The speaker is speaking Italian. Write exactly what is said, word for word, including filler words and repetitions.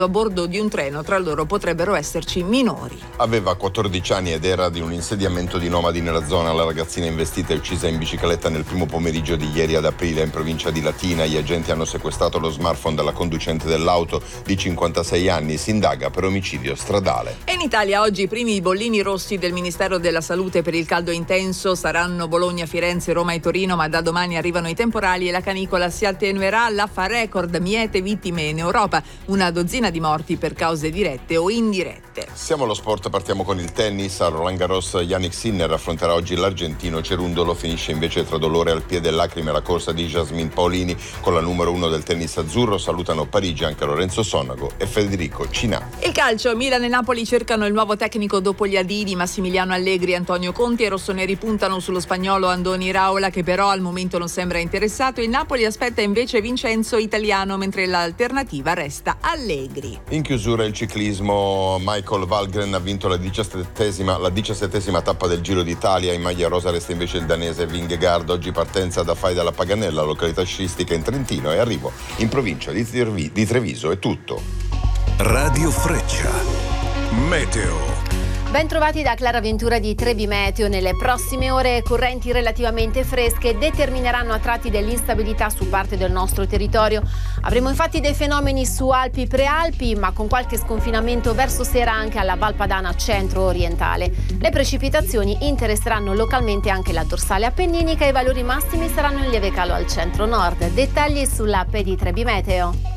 a bordo di un treno, tra loro potrebbero esserci minori. Aveva quattordici anni ed era di un insediamento di nomadi nella zona. La ragazzina investita e uccisa in bicicletta nel primo pomeriggio di ieri ad Aprile in provincia di Latina. Gli agenti hanno sequestrato lo smartphone della conducente dell'auto di cinquantasei anni. Si indaga per omicidio stradale. E in Italia oggi i primi bollini rossi del Ministero della Salute per il caldo intenso saranno Bologna, Firenze, Roma e Torino, ma da domani arrivano i temporali e la canicola si attenuerà. L'A F A record miete vittime in Europa, una dozzina di morti per cause dirette o indirette. Siamo allo sport, partiamo con il tennis. A Roland Garros Jannik Sinner affronterà oggi l'argentino Cerundolo. Finisce invece tra dolore al piede e lacrime la corsa di Jasmine Paolini con la numero uno del tennis azzurro. Salutano Parigi anche Lorenzo Sonago e Federico Cinà. Il calcio, Milan e Napoli cercano il nuovo tecnico dopo gli adidi. Massimiliano Allegri, Antonio Conti e rossoneri puntano sullo spagnolo Andoni Raola, che però al momento non sembra interessato. Il Napoli aspetta invece Vincenzo Italiano, mentre l'alternativa resta Allegri. In chiusura il ciclismo, Michael Valgren ha vinto la diciassettesima, la diciassettesima tappa del Giro d'Italia. In maglia rosa resta invece il danese Vingegaard. Oggi partenza da Fai della Paganella, località sciistica in Trentino, e arrivo in provincia di, Trevi, di Treviso. È tutto. Radio Freccia, meteo. Ben trovati da Clara Ventura di Trebi Meteo. Nelle prossime ore correnti relativamente fresche determineranno a tratti dell'instabilità su parte del nostro territorio. Avremo infatti dei fenomeni su Alpi Prealpi, ma con qualche sconfinamento verso sera anche alla Val Padana centro-orientale. Le precipitazioni interesseranno localmente anche la dorsale appenninica e i valori massimi saranno in lieve calo al centro-nord. Dettagli sull'app di Trebi Meteo.